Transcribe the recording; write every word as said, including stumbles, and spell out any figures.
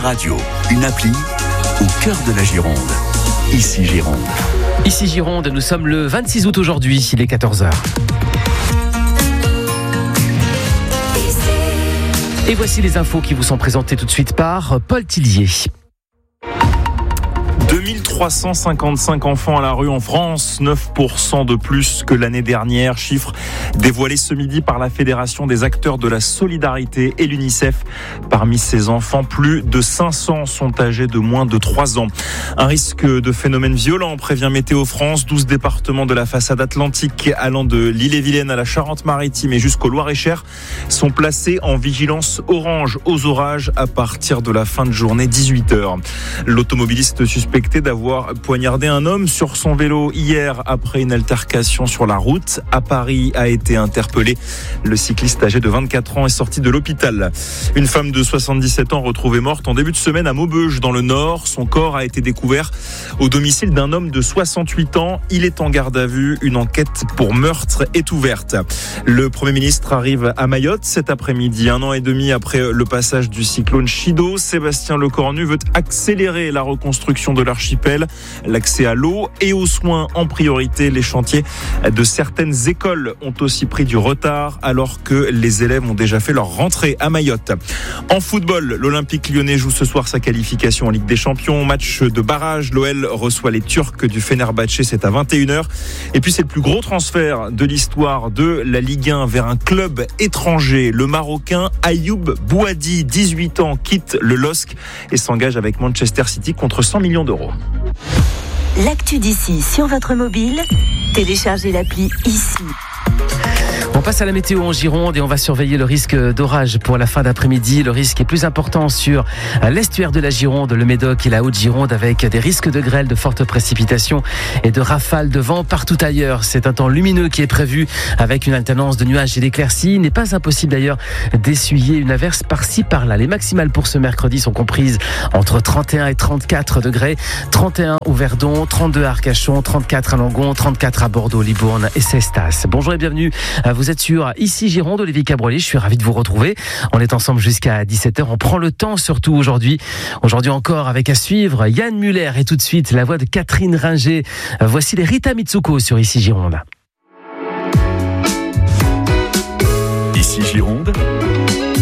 Radio, une appli au cœur de la Gironde. Ici Gironde. Ici Gironde, nous sommes le vingt-six août aujourd'hui, il est quatorze heures. Et voici les infos qui vous sont présentées tout de suite par Paul Tillier. deux mille trois cent cinquante-cinq enfants à la rue en France, neuf pour cent de plus que l'année dernière. Chiffre dévoilé ce midi par la Fédération des acteurs de la solidarité et l'UNICEF. Parmi ces enfants, plus de cinq cents sont âgés de moins de trois ans. Un risque de phénomène violent, prévient Météo France. douze départements de la façade atlantique allant de l'Ille-et-Vilaine à la Charente-Maritime et jusqu'au Loir-et-Cher sont placés en vigilance orange aux orages à partir de la fin de journée, dix-huit heures. L'automobiliste suspecté d'avoir poignardé un homme sur son vélo hier après une altercation sur la route à Paris a été interpellé. Le cycliste âgé de vingt-quatre ans est sorti de l'hôpital. Une femme de soixante-dix-sept ans retrouvée morte en début de semaine à Maubeuge dans le Nord. Son corps a été découvert au domicile d'un homme de soixante-huit ans. Il est en garde à vue. Une enquête pour meurtre est ouverte. Le Premier ministre arrive à Mayotte cet après-midi, un an et demi après le passage du cyclone Chido. Sébastien Lecornu veut accélérer la reconstruction de l'archipel, l'accès à l'eau et aux soins en priorité. Les chantiers de certaines écoles ont aussi pris du retard alors que les élèves ont déjà fait leur rentrée à Mayotte. En football, l'Olympique lyonnais joue ce soir sa qualification en Ligue des Champions. Match de barrage, l'O L reçoit les Turcs du Fenerbahçe, c'est à vingt et une heures. Et puis c'est le plus gros transfert de l'histoire de la Ligue un vers un club étranger. Le Marocain Ayoub Bouhaddi, dix-huit ans, quitte le L O S C et s'engage avec Manchester City contre cent millions d'euros. L'actu d'ici sur votre mobile, téléchargez l'appli Ici. On passe à la météo en Gironde et on va surveiller le risque d'orage pour la fin d'après-midi. Le risque est plus important sur l'estuaire de la Gironde, le Médoc et la Haute-Gironde avec des risques de grêle, de fortes précipitations et de rafales de vent partout ailleurs. C'est un temps lumineux qui est prévu avec une alternance de nuages et d'éclaircies. Il n'est pas impossible d'ailleurs d'essuyer une averse par-ci par-là. Les maximales pour ce mercredi sont comprises entre trente et un et trente-quatre degrés. trente et un au Verdon, trente-deux à Arcachon, trente-quatre à Langon, trente-quatre à Bordeaux, Libourne et Cestas. Bonjour et bienvenue. Vous êtes sur Ici Gironde, Olivier Cabrolier, je suis ravi de vous retrouver. On est ensemble jusqu'à dix-sept heures, on prend le temps surtout aujourd'hui. Aujourd'hui encore avec à suivre Yann Muller et tout de suite la voix de Catherine Ringer. Voici les Rita Mitsuko sur Ici Gironde. Ici Gironde.